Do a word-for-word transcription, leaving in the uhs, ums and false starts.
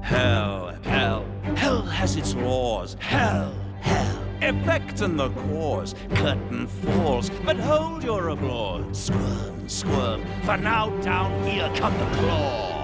Hell, hell, hell has its laws. Hell, hell, effect in the cause. Curtain falls, but hold your applause. Squirm, squirm, for now down here come the claws.